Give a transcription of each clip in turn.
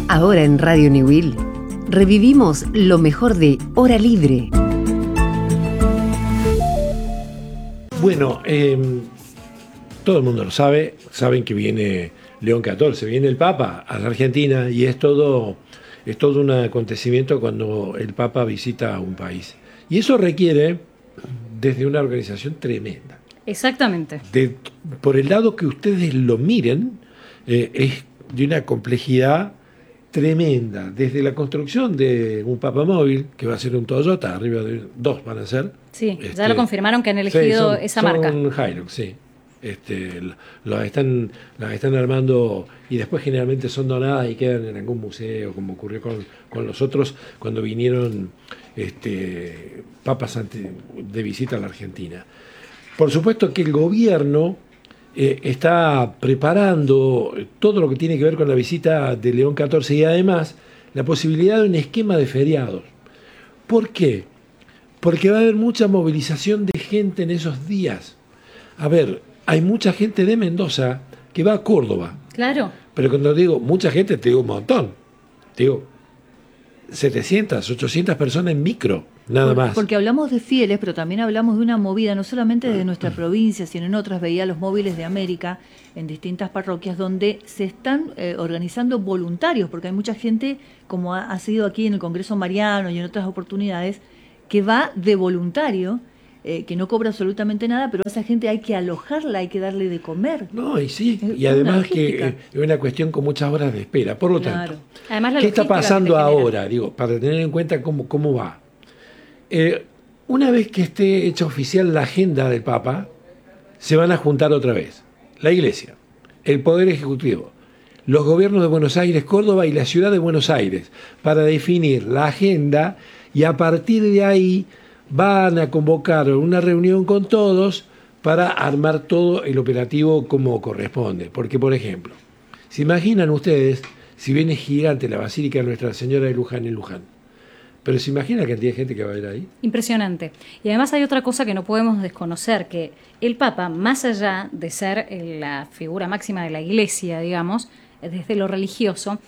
Ahora en Radio Newell revivimos lo mejor de Hora Libre. Bueno, todo el mundo lo sabe, saben que viene León XIV, viene el Papa a la Argentina y es todo un acontecimiento cuando el Papa visita un país. Y eso requiere desde una organización tremenda. Exactamente. Por el lado que ustedes lo miren, es de una complejidad tremenda, desde la construcción de un papamóvil, que va a ser un Toyota, arriba de 2 van a ser. Sí, ya lo confirmaron que han elegido esa marca. Son Hilux, sí. Las están armando y después generalmente son donadas y quedan en algún museo, como ocurrió con los otros cuando vinieron papas de visita a la Argentina. Por supuesto que el gobierno está preparando todo lo que tiene que ver con la visita de León XIV y además la posibilidad de un esquema de feriados. ¿Por qué? Porque va a haber mucha movilización de gente en esos días. A ver, hay mucha gente de Mendoza que va a Córdoba. Claro. Pero cuando digo mucha gente, te digo un montón. Te digo 700, 800 personas en micro, nada más. Porque hablamos de fieles, pero también hablamos de una movida, no solamente de nuestra provincia, sino en otras. Veía los móviles de América en distintas parroquias donde se están organizando voluntarios, porque hay mucha gente, como ha sido aquí en el Congreso Mariano y en otras oportunidades, que va de voluntario, que no cobra absolutamente nada, pero a esa gente hay que alojarla, hay que darle de comer. No, y sí, y además que es una cuestión con muchas horas de espera. Por lo tanto, además, ¿qué está pasando ahora? Digo, para tener en cuenta cómo va. Una vez que esté hecha oficial la agenda del Papa, se van a juntar otra vez la Iglesia, el Poder Ejecutivo, los gobiernos de Buenos Aires, Córdoba y la ciudad de Buenos Aires, para definir la agenda y a partir de ahí van a convocar una reunión con todos para armar todo el operativo como corresponde. Porque, por ejemplo, ¿se imaginan ustedes si viene gigante la Basílica de Nuestra Señora de Luján en Luján? Pero ¿se imagina la cantidad de gente que va a ir ahí? Impresionante. Y además hay otra cosa que no podemos desconocer, que el Papa, más allá de ser la figura máxima de la Iglesia, digamos, desde lo religioso,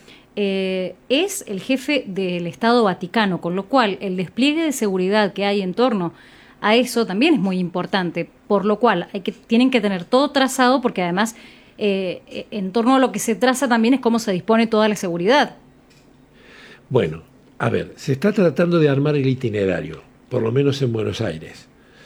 es el jefe del Estado Vaticano, con lo cual el despliegue de seguridad que hay en torno a eso también es muy importante, por lo cual tienen que tener todo trazado, porque además en torno a lo que se traza también es cómo se dispone toda la seguridad. Bueno, a ver, se está tratando de armar el itinerario, por lo menos en Buenos Aires.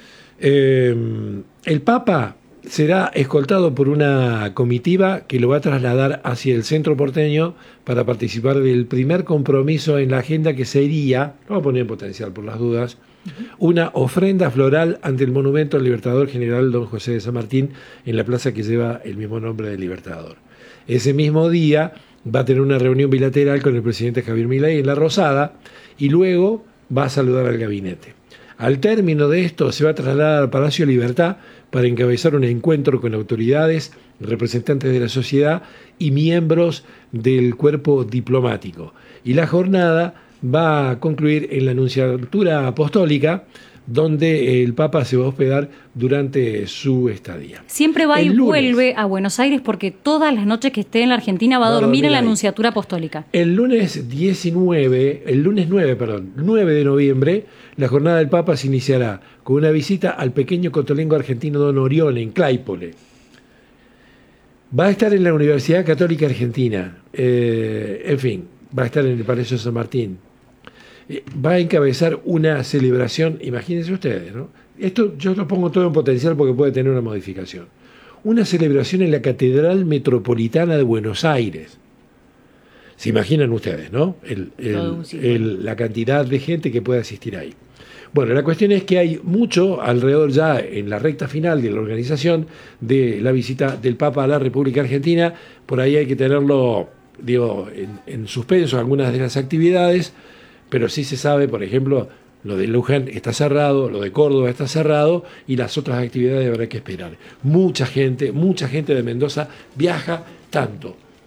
El Papa será escoltado por una comitiva que lo va a trasladar hacia el centro porteño para participar del primer compromiso en la agenda, que sería, lo voy a poner en potencial por las dudas, una ofrenda floral ante el monumento al Libertador General Don José de San Martín en la plaza que lleva el mismo nombre del Libertador. Ese mismo día va a tener una reunión bilateral con el presidente Javier Milei en La Rosada y luego va a saludar al gabinete. Al término de esto se va a trasladar al Palacio Libertad para encabezar un encuentro con autoridades, representantes de la sociedad y miembros del cuerpo diplomático. Y la jornada va a concluir en la Nunciatura Apostólica, donde el Papa se va a hospedar durante su estadía. Siempre va y vuelve a Buenos Aires porque todas las noches que esté en la Argentina va a dormir en la Nunciatura Apostólica. El lunes 9 de noviembre, la jornada del Papa se iniciará con una visita al pequeño cotolengo argentino Don Orione, en Claypole. Va a estar en la Universidad Católica Argentina, en fin, va a estar en el Palacio San Martín. Va a encabezar una celebración, imagínense ustedes, ¿no? Esto yo lo pongo todo en potencial porque puede tener una modificación. Una celebración en la Catedral Metropolitana de Buenos Aires. Se imaginan ustedes, ¿no? La cantidad de gente que puede asistir ahí. Bueno, la cuestión es que hay mucho alrededor ya en la recta final de la organización de la visita del Papa a la República Argentina. Por ahí hay que tenerlo, en suspenso algunas de las actividades. Pero sí se sabe, por ejemplo, lo de Luján está cerrado, lo de Córdoba está cerrado y las otras actividades habrá que esperar. Mucha gente de Mendoza viaja tanto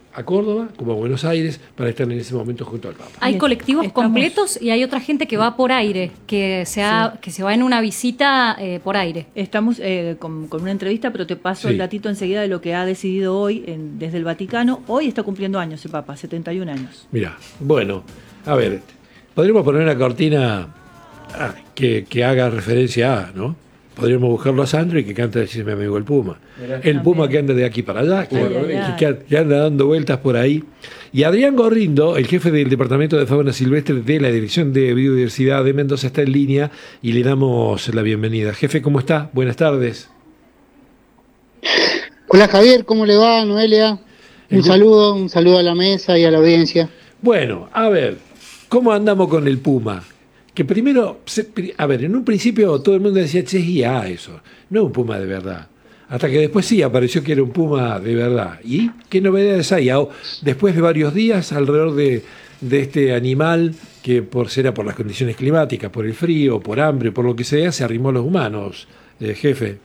a Córdoba como a Buenos Aires para estar en ese momento junto al Papa. Hay colectivos completos y hay otra gente que va por aire, que se va en una visita por aire. Estamos con una entrevista, pero te paso el datito enseguida de lo que ha decidido hoy desde el Vaticano. Hoy está cumpliendo años el Papa, 71 años. Mira, bueno, a ver, podríamos poner una cortina que haga referencia a, ¿no? Podríamos buscarlo a Sandro y que cante Decime mi amigo el Puma. El Puma que anda de aquí para allá, que anda dando vueltas por ahí. Y Adrián Gorrindo, el jefe del Departamento de Fauna Silvestre de la Dirección de Biodiversidad de Mendoza, está en línea y le damos la bienvenida. Jefe, ¿cómo está? Buenas tardes. Hola Javier, ¿cómo le va? Noelia. Un saludo a la mesa y a la audiencia. Bueno, a ver, ¿cómo andamos con el Puma? Que primero, a ver, en un principio todo el mundo decía, che, eso, no es un puma de verdad. Hasta que después sí apareció que era un puma de verdad. ¿Y qué novedades hay? Después de varios días alrededor de este animal que será por las condiciones climáticas, por el frío, por hambre, por lo que sea, se arrimó a los humanos, jefe.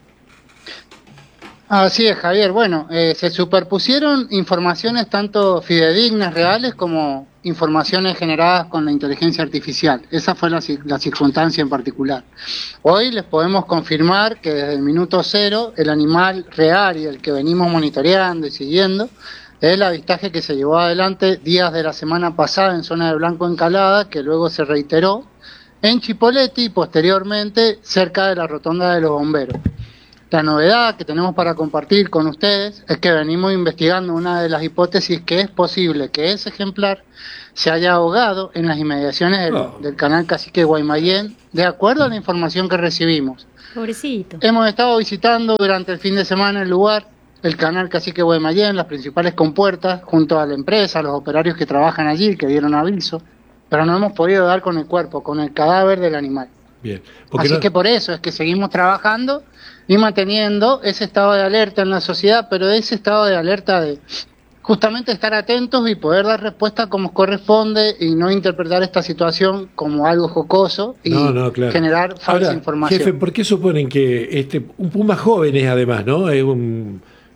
Así es, Javier. Bueno, se superpusieron informaciones tanto fidedignas, reales, como informaciones generadas con la inteligencia artificial. Esa fue la circunstancia en particular. Hoy les podemos confirmar que desde el minuto cero, el animal real y el que venimos monitoreando y siguiendo, es el avistaje que se llevó adelante días de la semana pasada en zona de Blanco Encalada, que luego se reiteró en Chipoleti y posteriormente cerca de la rotonda de los bomberos. La novedad que tenemos para compartir con ustedes es que venimos investigando una de las hipótesis que es posible que ese ejemplar se haya ahogado en las inmediaciones del canal Cacique Guaymallén, de acuerdo a la información que recibimos. Pobrecito. Hemos estado visitando durante el fin de semana el lugar, el canal Cacique Guaymallén, las principales compuertas, junto a la empresa, a los operarios que trabajan allí, que dieron aviso, pero no hemos podido dar con el cuerpo, con el cadáver del animal. Bien. Así que por eso es que seguimos trabajando y manteniendo ese estado de alerta en la sociedad, pero ese estado de alerta de justamente estar atentos y poder dar respuesta como corresponde y no interpretar esta situación como algo jocoso y generar falsa información. Jefe, ¿por qué suponen que un puma joven es además, no? Es un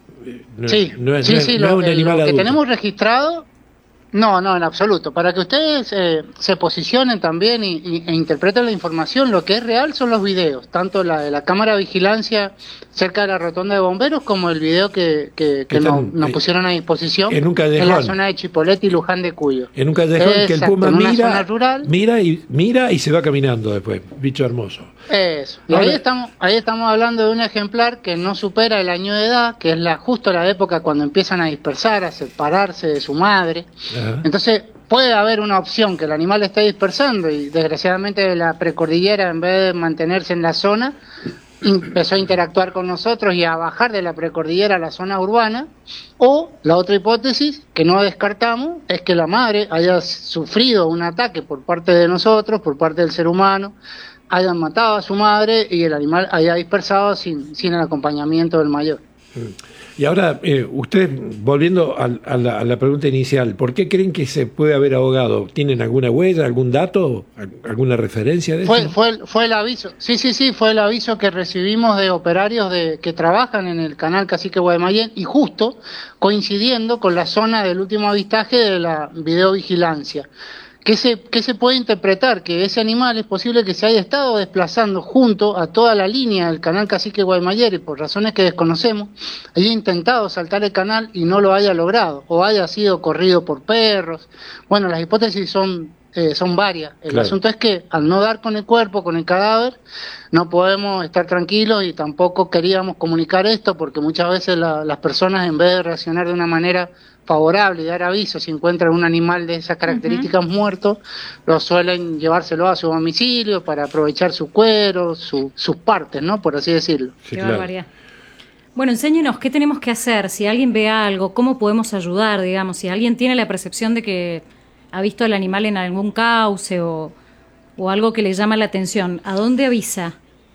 no es un animal adulto. Que tenemos registrado. No, en absoluto. Para que ustedes se posicionen también e interpreten la información, lo que es real son los videos, tanto la de la cámara de vigilancia cerca de la rotonda de bomberos como el video que nos pusieron a disposición en la zona de Chipoleti y Luján de Cuyo. En un callejón que el puma mira y se va caminando después, bicho hermoso. Eso. Y ahí estamos hablando de un ejemplar que no supera el año de edad, que es justo la época cuando empiezan a dispersar, a separarse de su madre. Ajá. Entonces puede haber una opción que el animal esté dispersando y desgraciadamente la precordillera, en vez de mantenerse en la zona, empezó a interactuar con nosotros y a bajar de la precordillera a la zona urbana. O la otra hipótesis que no descartamos es que la madre haya sufrido un ataque por parte de nosotros, por parte del ser humano, hayan matado a su madre y el animal haya dispersado sin el acompañamiento del mayor. Y ahora, usted, volviendo a la pregunta inicial, ¿por qué creen que se puede haber ahogado? ¿Tienen alguna huella, algún dato, alguna referencia de eso? Fue el aviso, sí, fue el aviso que recibimos de operarios que trabajan en el canal Cacique Guaymallén y justo coincidiendo con la zona del último avistaje de la videovigilancia. ¿Qué se puede interpretar? Que ese animal es posible que se haya estado desplazando junto a toda la línea del canal Cacique Guaymallén y por razones que desconocemos, haya intentado saltar el canal y no lo haya logrado, o haya sido corrido por perros. Bueno, las hipótesis son varias. El asunto es que al no dar con el cuerpo, con el cadáver, no podemos estar tranquilos y tampoco queríamos comunicar esto porque muchas veces las personas, en vez de reaccionar de una manera favorable y dar aviso si encuentran un animal de esas características muerto, lo suelen llevárselo a su domicilio para aprovechar su cuero, sus partes, ¿no? Por así decirlo. Sí, qué barbaridad. Bueno, enséñenos qué tenemos que hacer, si alguien ve algo, cómo podemos ayudar, digamos, si alguien tiene la percepción de que ha visto al animal en algún cauce o algo que le llama la atención, ¿a dónde avisa?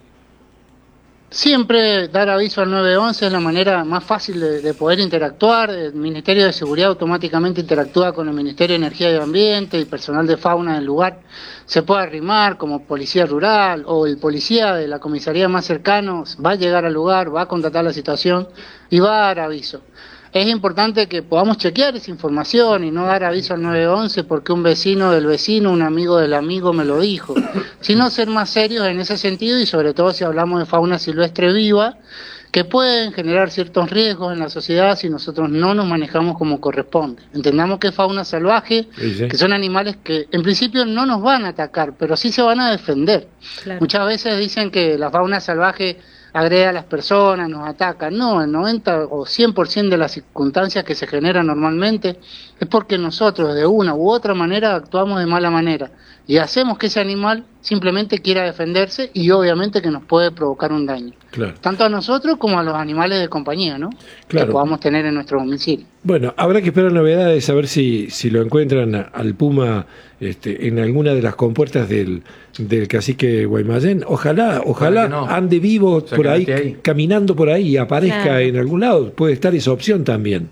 Siempre dar aviso al 911 es la manera más fácil de poder interactuar. El Ministerio de Seguridad automáticamente interactúa con el Ministerio de Energía y Ambiente y personal de fauna del lugar. Se puede arrimar como policía rural o el policía de la comisaría más cercana va a llegar al lugar, va a constatar la situación y va a dar aviso. es importante que podamos chequear esa información y no dar aviso al 911 porque un vecino del vecino, un amigo del amigo me lo dijo, sino ser más serios en ese sentido y sobre todo si hablamos de fauna silvestre viva, que pueden generar ciertos riesgos en la sociedad si nosotros no nos manejamos como corresponde. Entendamos que es fauna salvaje, sí. Que son animales que en principio no nos van a atacar, pero sí se van a defender. Claro. Muchas veces dicen que la fauna salvaje agrede a las personas, nos ataca. No, el 90 o 100% de las circunstancias que se generan normalmente es porque nosotros de una u otra manera actuamos de mala manera y hacemos que ese animal simplemente quiera defenderse y obviamente que nos puede provocar un daño. Claro. Tanto a nosotros como a los animales de compañía, ¿no? Claro. Que podamos tener en nuestro domicilio. Bueno, habrá que esperar novedades, a ver si lo encuentran al puma en alguna de las compuertas del cacique Guaymallén. Ojalá no. Ande vivo, o sea, por ahí, caminando por ahí y aparezca claro. En algún lado. Puede estar esa opción también.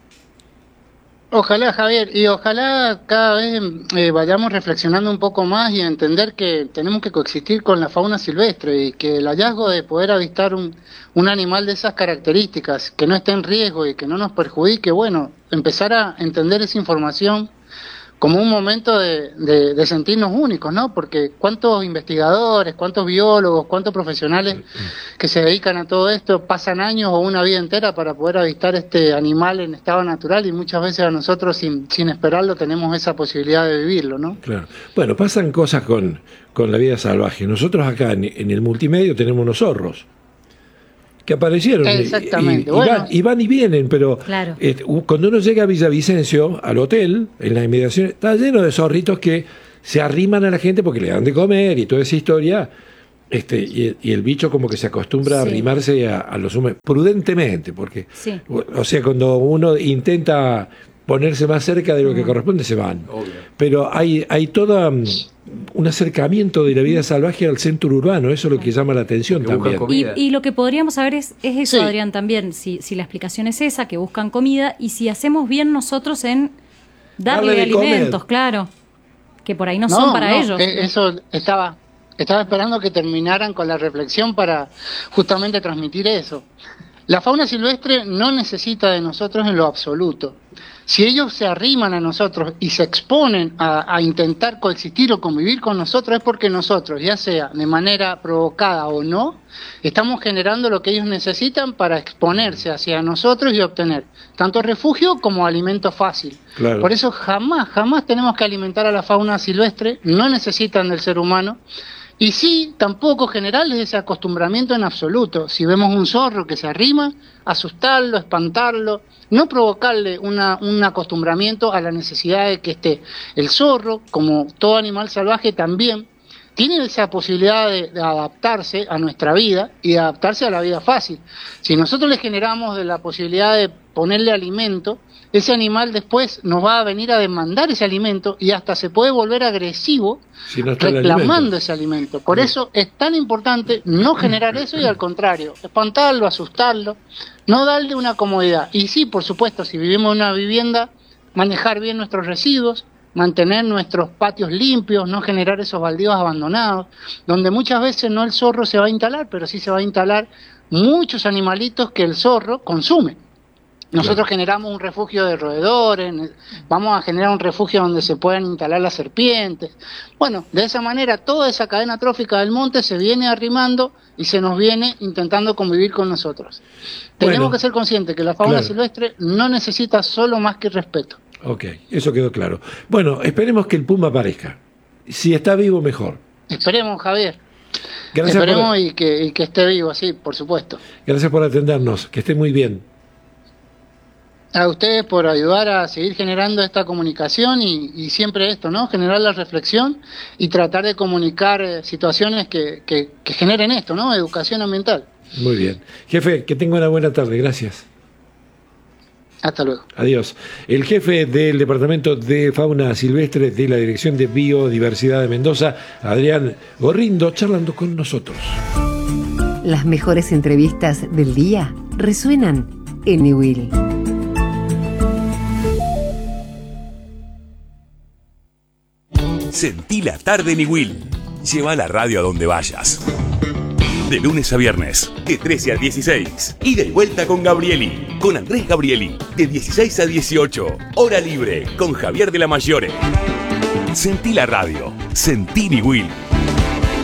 Ojalá, Javier, y ojalá cada vez vayamos reflexionando un poco más y entender que tenemos que coexistir con la fauna silvestre y que el hallazgo de poder avistar un animal de esas características, que no esté en riesgo y que no nos perjudique, bueno, empezar a entender esa información como un momento de sentirnos únicos, ¿no? Porque cuántos investigadores, cuántos biólogos, cuántos profesionales que se dedican a todo esto pasan años o una vida entera para poder avistar este animal en estado natural y muchas veces a nosotros sin esperarlo tenemos esa posibilidad de vivirlo, ¿no? Claro. Bueno, pasan cosas con la vida salvaje. Nosotros acá en el multimedio tenemos unos zorros que aparecieron y van y vienen, pero claro. Cuando uno llega a Villavicencio, al hotel, en las inmediaciones, está lleno de zorritos que se arriman a la gente porque le dan de comer y toda esa historia, y el bicho como que se acostumbra a arrimarse a los humanos, prudentemente, porque, o sea, cuando uno intenta ponerse más cerca de lo que corresponde, se van. Obvio. Pero hay todo un acercamiento de la vida salvaje al centro urbano, eso es lo que llama la atención también. Y lo que podríamos saber es eso, Adrián, también, si la explicación es esa, que buscan comida, y si hacemos bien nosotros en darle alimentos, comer. Claro, que por ahí no son para ellos. Eso estaba esperando que terminaran con la reflexión para justamente transmitir eso. La fauna silvestre no necesita de nosotros en lo absoluto. Si ellos se arriman a nosotros y se exponen a intentar coexistir o convivir con nosotros, es porque nosotros, ya sea de manera provocada o no, estamos generando lo que ellos necesitan para exponerse hacia nosotros y obtener tanto refugio como alimento fácil. Claro. Por eso jamás tenemos que alimentar a la fauna silvestre, no necesitan del ser humano. Y sí, tampoco generarles ese acostumbramiento en absoluto. Si vemos un zorro que se arrima, asustarlo, espantarlo, no provocarle un acostumbramiento a la necesidad de que esté. El zorro, como todo animal salvaje también, tiene esa posibilidad de adaptarse a nuestra vida y de adaptarse a la vida fácil. Si nosotros le generamos de la posibilidad de ponerle alimento, ese animal después nos va a venir a demandar ese alimento y hasta se puede volver agresivo si no reclamando ese alimento. Por eso es tan importante no generar eso y al contrario, espantarlo, asustarlo, no darle una comodidad. Y sí, por supuesto, si vivimos en una vivienda, manejar bien nuestros residuos, mantener nuestros patios limpios, no generar esos baldíos abandonados, donde muchas veces no el zorro se va a instalar, pero sí se va a instalar muchos animalitos que el zorro consume. Nosotros generamos un refugio de roedores, vamos a generar un refugio donde se puedan instalar las serpientes. Bueno, de esa manera toda esa cadena trófica del monte se viene arrimando y se nos viene intentando convivir con nosotros. Tenemos que ser conscientes que la fauna silvestre no necesita solo más que respeto. Ok, eso quedó claro. Bueno, esperemos que el puma aparezca. Si está vivo, mejor. Esperemos, Javier. Esperemos y que esté vivo, sí, por supuesto. Gracias por atendernos, que esté muy bien. A ustedes por ayudar a seguir generando esta comunicación y siempre esto, ¿no? Generar la reflexión y tratar de comunicar situaciones que generen esto, ¿no? Educación ambiental. Muy bien. Jefe, que tenga una buena tarde. Gracias. Hasta luego. Adiós. El jefe del Departamento de Fauna Silvestre de la Dirección de Biodiversidad de Mendoza, Adrián Gorrindo, charlando con nosotros. Las mejores entrevistas del día resuenan en Niwil. Sentí la tarde Niwil. Lleva la radio a donde vayas. de lunes a viernes, de 13 a 16. Ida y vuelta con Gabrieli, con Andrés Gabrieli, de 16 a 18. Hora libre, con Javier de la Maggiore. Sentí la radio, sentí mi Will.